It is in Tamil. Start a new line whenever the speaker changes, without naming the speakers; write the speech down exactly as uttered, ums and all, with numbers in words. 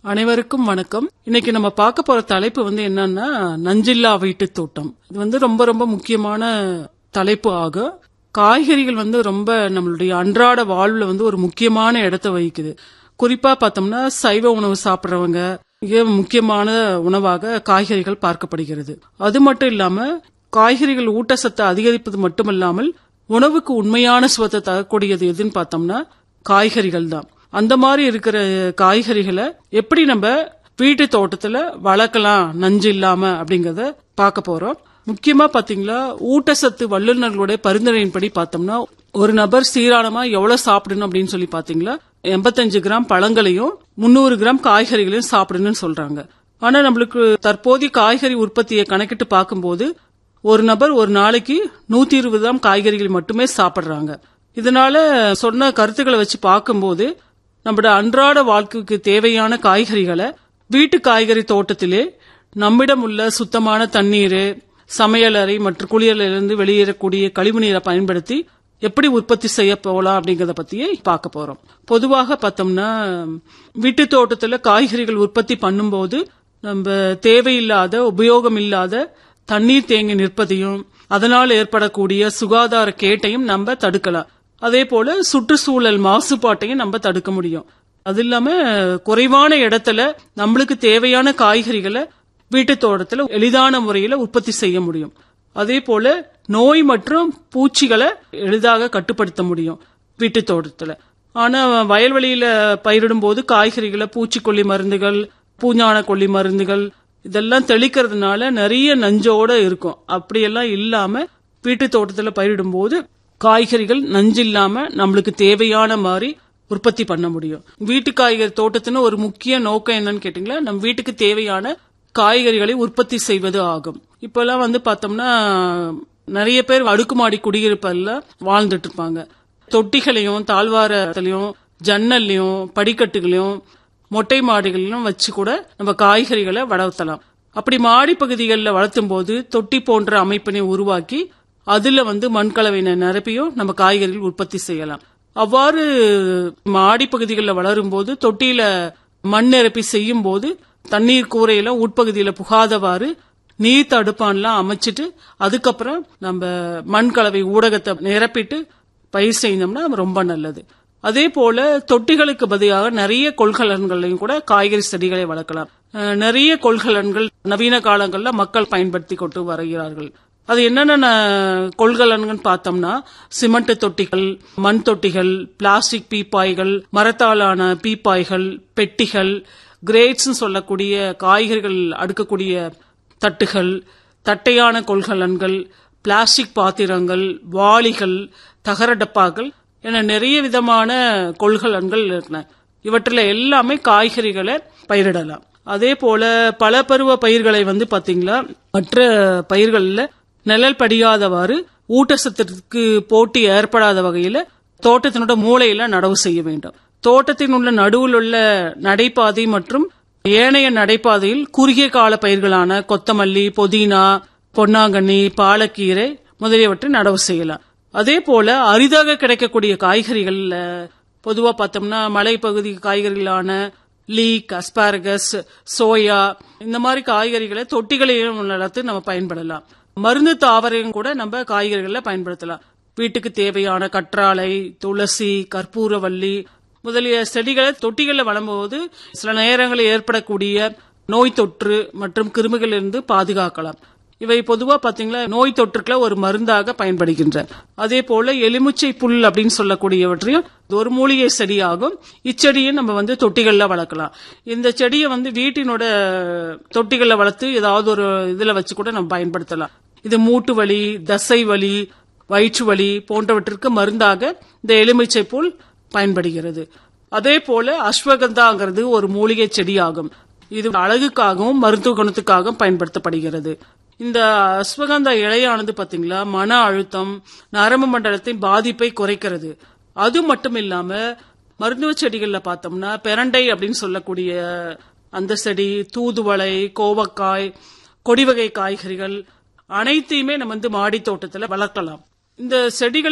அனைவருக்கும் வணக்கம். இன்னைக்கு நம்ம பார்க்க போற தலைப்பு வந்து என்னன்னா நஞ்சில்லா வீட்டு தோட்டம். இது வந்து ரொம்ப ரொம்ப முக்கியமான தலைப்பு ஆகும். காய்கறிகள் வந்து ரொம்ப நம்மளுடைய அன்றாட வாழ்வுல வந்து ஒரு முக்கியமான இடத்தை வகிக்குது. குறிப்பா பார்த்தோம்னா சைவ உணவு சாப்பிட்றவங்க மிக முக்கியமான உணவாக காய்கறிகள் பார்க்கப்படுகிறது. அது மட்டும் இல்லாம காய்கறிகள் ஊட்டச்சத்தை அதிகரிப்பது மட்டுமல்லாமல் உணவுக்கு உண்மையான சுவத்தை தரக்கூடியது எதுன்னு பார்த்தோம்னா காய்கறிகள் தான். அந்த மாதிரி இருக்கிற காய்கறிகளை எப்படி நம்ம வீட்டு தோட்டத்துல வளர்க்கலாம் நஞ்சு இல்லாம அப்படிங்கறத பார்க்க போறோம். முக்கியமா பாத்தீங்களா ஊட்டச்சத்து வல்லுநர்களுடைய பரிந்துரையின்படி பார்த்தோம்னா ஒரு நபர் சீரானமா எவ்வளவு சாப்பிடணும் அப்படின்னு சொல்லி பாத்தீங்களா எண்பத்தஞ்சு கிராம் பழங்களையும் முன்னூறு கிராம் காய்கறிகளையும் சாப்பிடணும்னு சொல்றாங்க. ஆனா நம்மளுக்கு தற்போதைய காய்கறி உற்பத்தியை கணக்கிட்டு பார்க்கும்போது ஒரு நபர் ஒரு நாளைக்கு நூத்தி இருபது கிராம் காய்கறிகள் மட்டுமே சாப்பிடுறாங்க. இதனால சொன்ன கருத்துக்களை வச்சு பார்க்கும்போது நம்மளோட அன்றாட வாழ்க்கைக்கு தேவையான காய்கறிகளை வீட்டு காய்கறி தோட்டத்திலே நம்மிடம் உள்ள சுத்தமான தண்ணீர், சமையலறை மற்றும் குளியலிருந்து வெளியேறக்கூடிய கழிவுநீரை பயன்படுத்தி எப்படி உற்பத்தி செய்ய போகலாம் அப்படிங்கறத பத்தியே பார்க்க போறோம். பொதுவாக பார்த்தோம்னா வீட்டு தோட்டத்துல காய்கறிகள் உற்பத்தி பண்ணும்போது நம்ம தேவையில்லாத உபயோகம் இல்லாத தண்ணீர் தேங்கி நிற்பதையும் அதனால் ஏற்படக்கூடிய சுகாதார கேட்டையும் நம்ம தடுக்கலாம். அதே போல சுற்றுச்சூழல் மாசுபாட்டையும் நம்ம தடுக்க முடியும். அது இல்லாம குறைவான இடத்துல நம்மளுக்கு தேவையான காய்கறிகளை வீட்டு தோட்டத்துல எளிதான முறையில உற்பத்தி செய்ய முடியும். அதே போல நோய் மற்றும் பூச்சிகளை எளிதாக கட்டுப்படுத்த முடியும் வீட்டு தோட்டத்துல. ஆனா வயல்வெளியில பயிரிடும் போது காய்கறிகளை பூச்சிக்கொல்லி மருந்துகள், பூஞ்சான கொல்லி மருந்துகள் இதெல்லாம் தெளிக்கிறதுனால நிறைய நஞ்சோட இருக்கும். அப்படியெல்லாம் இல்லாம வீட்டு தோட்டத்துல பயிரிடும் போது காய்கறிகள் நஞ்சு இல்லாம நம்மளுக்கு தேவையான மாதிரி உற்பத்தி பண்ண முடியும். வீட்டு காய்கறி தோட்டத்தின் ஒரு முக்கிய நோக்கம் என்னன்னு கேட்டீங்களா நம்ம வீட்டுக்கு தேவையான காய்கறிகளை உற்பத்தி செய்வது ஆகும். இப்பெல்லாம் வந்து பார்த்தோம்னா நிறைய பேர் அடுக்குமாடி குடியிருப்பல்ல வாழ்ந்துட்டு இருப்பாங்க. தொட்டிகளையும் தாழ்வாரத்திலையும் ஜன்னல்லையும் படிக்கட்டுகளையும் மொட்டை மாடிகளிலும் வச்சு கூட நம்ம காய்கறிகளை வளர்த்தலாம். அப்படி மாடி பகுதிகளில் வளர்த்தும் போது தொட்டி போன்ற அமைப்பினை உருவாக்கி அதுல வந்து மண்கலவையினை நிரப்பியும் நம்ம காய்கறிகள் உற்பத்தி செய்யலாம். அவ்வாறு மாடி பகுதிகளில் வளரும் போது தொட்டியில மண் நிரப்பி செய்யும் போது தண்ணீர் கூரையில உட்பகுதியில புகாதவாறு நீர் தடுப்பான்லாம் அமைச்சிட்டு அதுக்கப்புறம் நம்ம மண்கலவை ஊடகத்தை நிரப்பிட்டு பயிர் செய்தோம்னா ரொம்ப நல்லது. அதே போல தொட்டிகளுக்கு பதிலாக நிறைய கொள்கலன்களையும் கூட காய்கறி செடிகளை வளர்க்கலாம். நிறைய கொள்கலன்கள் நவீன காலங்கள்ல மக்கள் பயன்படுத்தி கொண்டு வருகிறார்கள். அது என்னென்ன கொள்கலன்கள் பார்த்தோம்னா சிமெண்ட் தொட்டிகள், மண் தொட்டிகள், பிளாஸ்டிக் பீப்பாய்கள், மரத்தாலான பீப்பாய்கள், பெட்டிகள், கிரேட்ஸ் சொல்லக்கூடிய காய்கறிகள் அடுக்கக்கூடிய தட்டுகள், தட்டையான கொள்கலன்கள், பிளாஸ்டிக் பாத்திரங்கள், வாளிகள், தகர டப்பாக்கள் என நிறைய விதமான கொள்கலன்கள் இருக்கின்றன. இவற்றில் எல்லாமே காய்கறிகளை பயிரிடலாம். அதே போல பல பருவ பயிர்களை வந்து பாத்தீங்களா மற்ற பயிர்கள்ல நிழல் படியாதவாறு ஊட்டச்சத்திற்கு போட்டி ஏற்படாத வகையில தோட்டத்தினோட மூலையில நடவு செய்ய வேண்டும். தோட்டத்தின் உள்ள நடுவில் உள்ள நடைபாதை மற்றும் ஏனைய நடைபாதையில் குறுகிய கால பயிர்களான கொத்தமல்லி, புதினா, பொன்னாங்கண்ணி, பாலக்கீரை முதலியவற்றை நடவு செய்யலாம். அதே போல அரிதாக கிடைக்கக்கூடிய காய்கறிகள்ல பொதுவா பார்த்தோம்னா மலைப்பகுதி காய்கறிகளான லீக், அஸ்பாரகஸ், சோயா இந்த மாதிரி காய்கறிகளை தொட்டிகளையும் வளர்த்து நம்ம பயன்படலாம். மருந்து தாவரையும் கூட நம்ம காய்கறிகளை பயன்படுத்தலாம். வீட்டுக்கு தேவையான கற்றாழை, துளசி, கற்பூரவள்ளி முதலிய செடிகளை தொட்டிகளில் வளரும்போது சில நேரங்களில் ஏற்படக்கூடிய நோய் தொற்று மற்றும் கிருமிகளிலிருந்து பாதுகாக்கலாம். இவை பொதுவா பாத்தீங்களா நோய் தொற்றுக்களை ஒரு மருந்தாக பயன்படுகின்றன. அதே போல எலுமிச்சை புல் அப்படின்னு சொல்லக்கூடியவற்றையும் ஒரு மூலிகை செடியாகும். இச்செடியை நம்ம வந்து தொட்டிகள்ல வளர்க்கலாம். இந்த செடியை வந்து வீட்டினோட தொட்டிகள்ல வளர்த்து ஏதாவது ஒரு இதுல வச்சு கூட நம்ம பயன்படுத்தலாம். இது மூட்டு வலி, தசை வலி, வயிற்று வலி போன்றவற்றிற்கு மருந்தாக இந்த எலுமிச்சை புல் பயன்படுகிறது. அதே போல அஸ்வகந்தாங்கிறது ஒரு மூலிகை செடியாகும். இது அழகுக்காகவும் மருத்துவ குணத்துக்காகவும் பயன்படுத்தப்படுகிறது. இந்த அஸ்வகந்தா இலையானது பாத்தீங்களா மன அழுத்தம், நரம்பு மண்டலத்தின் பாதிப்பை குறைக்கிறது. அது மட்டும் இல்லாம மருத்துவ செடிகள்ல பார்த்தோம்னா பெரண்டை அப்படின்னு சொல்லக்கூடிய அந்த செடி, தூதுவளை, கோவக்காய், கொடிவகை காய்கறிகள் அனைத்தையுமே நம்ம வந்து மாடி தோட்டத்துல வளர்க்கலாம். இந்த செடிகள்